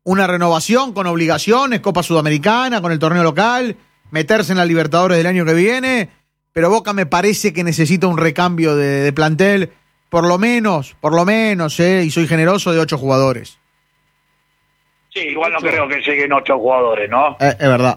una renovación con obligaciones, Copa Sudamericana, con el torneo local, meterse en la Libertadores del año que viene, pero Boca me parece que necesita un recambio de plantel, por lo menos, y soy generoso, de 8 jugadores. Sí, igual no creo que lleguen 8 jugadores, ¿no? Es verdad.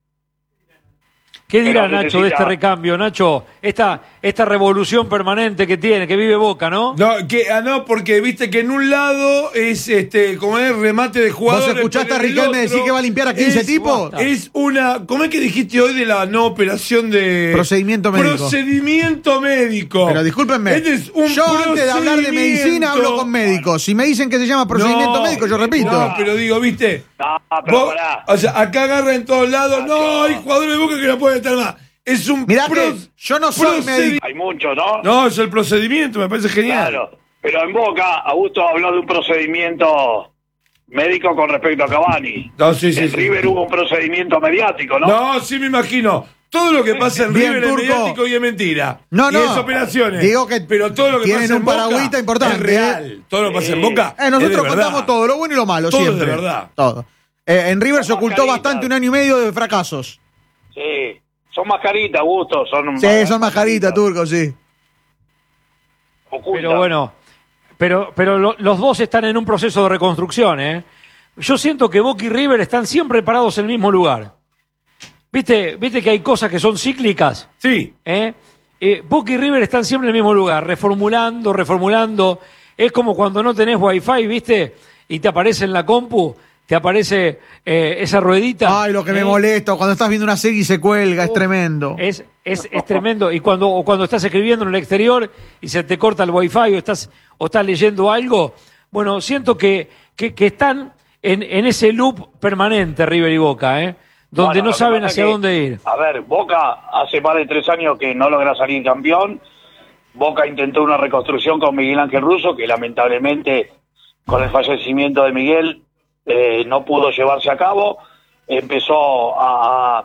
¿Qué dirá Pero Nacho de este recambio, Nacho? Esta revolución permanente que tiene, que vive Boca, ¿no? No, porque viste que en un lado es como es remate de jugadores. ¿Vos escuchaste a Riquelme decir que va a limpiar a 15 tipos? Es una. ¿Cómo es que dijiste hoy de la no operación de. Procedimiento médico. Procedimiento médico. Pero discúlpenme. Este es un yo antes de hablar de medicina hablo con médicos. Si me dicen que se llama procedimiento médico, yo repito. No, pero digo, viste. No, pero pará. O sea, acá agarra en todos lados. No, hay jugadores de Boca que no pueden estar más. Es un. Mirá que yo no soy médico. Hay muchos, ¿no? No, es el procedimiento, me parece genial. Claro. Pero en Boca, Augusto habló de un procedimiento médico con respecto a Cavani. No, sí. En River hubo un procedimiento mediático, ¿no? No, sí me imagino. Todo lo que pasa en Bien, River es Turco. mediático y es mentira. No. Y es operaciones. Digo que pero todo lo que tienen pasa en un Boca paragüita importante, es real. Todo lo que pasa en Boca Nosotros es de verdad. contamos todo, lo bueno y lo malo, Todo siempre. es de verdad. Todo. En River se Son ocultó mascaritas. bastante 1 año y medio de fracasos. Sí. Son mascaritas, Augusto. Sí, son majaritas, Turco, sí. Ocultas. Pero bueno, pero los dos están en un proceso de reconstrucción, ¿eh? Yo siento que Boca y River están siempre parados en el mismo lugar. ¿Viste que hay cosas que son cíclicas? Sí. Boca y River están siempre en el mismo lugar, reformulando. Es como cuando no tenés wifi, ¿viste? Y te aparece en la compu, te aparece esa ruedita. Ay, lo que me molesta, cuando estás viendo una serie y se cuelga, es tremendo. Es tremendo. Y cuando estás escribiendo en el exterior y se te corta el wifi o estás leyendo algo, bueno, siento que están en ese loop permanente River y Boca, donde Bueno, no lo que saben pasa hacia es que, dónde ir. A ver, Boca hace más de 3 años que no logra salir campeón. Boca intentó una reconstrucción con Miguel Ángel Russo, que lamentablemente con el fallecimiento de Miguel no pudo llevarse a cabo. Empezó a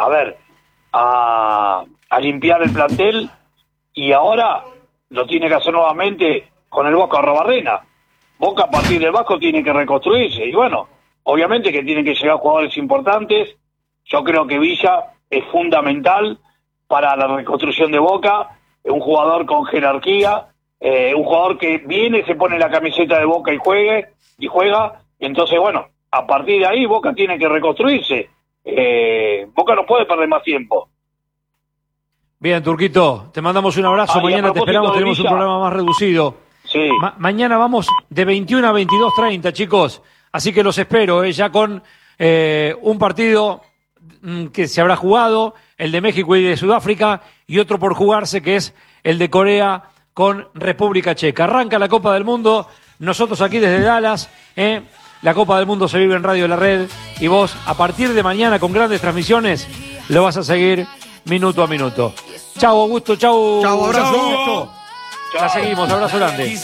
limpiar el plantel y ahora lo tiene que hacer nuevamente con el Vasco Arrobarrena. Boca a partir del Vasco tiene que reconstruirse y bueno, obviamente que tienen que llegar jugadores importantes. Yo creo que Villa es fundamental para la reconstrucción de Boca, un jugador con jerarquía, un jugador que viene, se pone la camiseta de Boca y juega. Entonces, bueno, a partir de ahí Boca tiene que reconstruirse. Boca no puede perder más tiempo. Bien, Turquito, te mandamos un abrazo. Y a Mañana te propósito esperamos, de tenemos un Villa, programa más reducido. Sí. Mañana vamos de 21 a 22:30, chicos. Así que los espero, ya con un partido que se habrá jugado, el de México y de Sudáfrica, y otro por jugarse, que es el de Corea con República Checa. Arranca la Copa del Mundo, nosotros aquí desde Dallas, la Copa del Mundo se vive en Radio La Red, y vos, a partir de mañana, con grandes transmisiones, lo vas a seguir minuto a minuto. Chau, Augusto, chau. Chau, abrazo. Nacho. La seguimos, abrazo grande.